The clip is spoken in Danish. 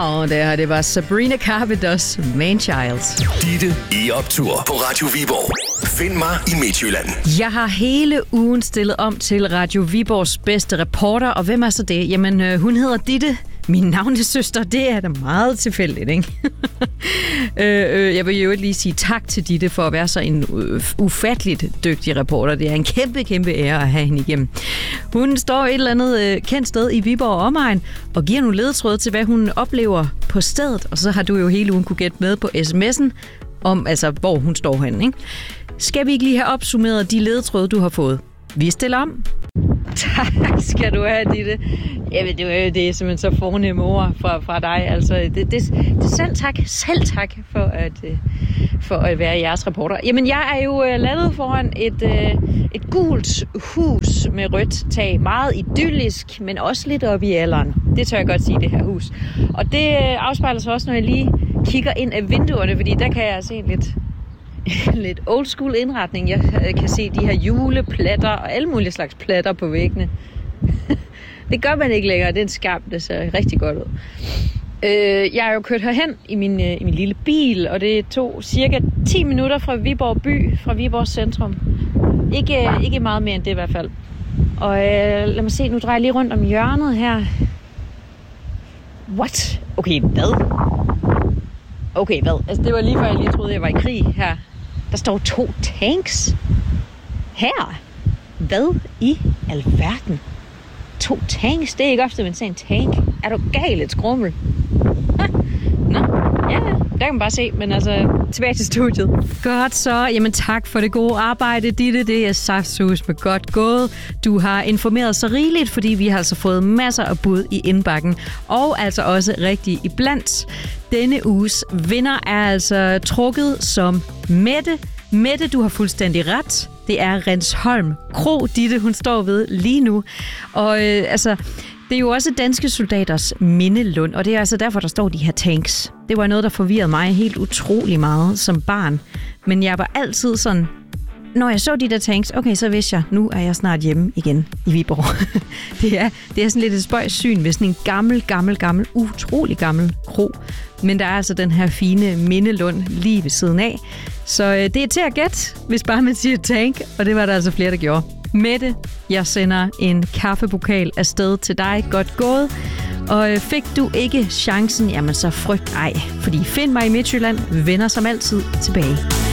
Og det var Sabrina Carpenter's Man Child. Ditte i optur på Radio Viborg. Find mig i Midtjylland. Jeg har hele ugen stillet om til Radio Viborgs bedste reporter, og hvem er så det? Jamen, hun hedder Ditte. Min navnesøster, det er da meget tilfældigt, ikke? Jeg vil jo lige sige tak til Ditte for at være så en ufatteligt dygtig reporter. Det er en kæmpe, kæmpe ære at have hende igennem. Hun står et eller andet kendt sted i Viborg og omegn og giver nogle ledetråde til, hvad hun oplever på stedet. Og så har du jo hele ugen kunne gætte med på sms'en om, altså, hvor hun står henne, ikke? Skal vi ikke lige have opsummeret de ledetråde, du har fået? Vi stiller om. Tak skal du have, Ditte. Jamen, det er simpelthen så fornemme ord fra dig. Altså, det selv tak for at være jeres reporter. Jamen, jeg er jo landet foran et gult hus med rødt tag. Meget idyllisk, men også lidt op i alderen. Det tør jeg godt sige, det her hus. Og det afspejler sig også, når jeg lige kigger ind af vinduerne, fordi der kan jeg se lidt old school indretning. Jeg kan se de her juleplatter og alle mulige slags platter på væggene. Det gør man ikke længere. Det er en skam. Det ser rigtig godt ud. Jeg er jo kørt herhen i min lille bil, og det tog cirka 10 minutter fra Viborg by, fra Viborg centrum. Ikke meget mere end det i hvert fald. Og lad mig se, nu drejer jeg lige rundt om hjørnet her. What? Okay, hvad? Okay, hvad? Altså, det var lige før jeg lige troede, jeg var i krig her. Der står 2 tanks her. Hvad i alverden? 2 tanks? Det er ikke ofte, man ser en tank. Er du gal, et skrummel? Nå, ja, der kan man bare se. Men altså, tilbage til studiet. Godt så. Jamen tak for det gode arbejde, Ditte. Det er saftsus med godt gået. Du har informeret så rigeligt, fordi vi har altså fået masser af bud i indbakken. Og altså også rigtig iblandt. Denne uges vinder er altså trukket som Mette. Mette, du har fuldstændig ret. Det er Rensholm Kro, Ditte, hun står ved lige nu. Og det er jo også danske soldaters mindelund, og det er altså derfor, der står de her tanks. Det var noget, der forvirrede mig helt utrolig meget som barn. Men jeg var altid sådan, når jeg så de der tanks, okay, så vidste jeg, nu er jeg snart hjemme igen i Viborg. det er sådan lidt et spøjssyn ved sådan en gammel, utrolig gammel kro. Men der er altså den her fine mindelund lige ved siden af. Så det er til at gætte, hvis bare man siger tank, og det var der altså flere, der gjorde. Mette, jeg sender en kaffepokal afsted til dig. Godt gået. Og fik du ikke chancen, jamen så frygt ej. Fordi Find mig i Midtjylland vender som altid tilbage.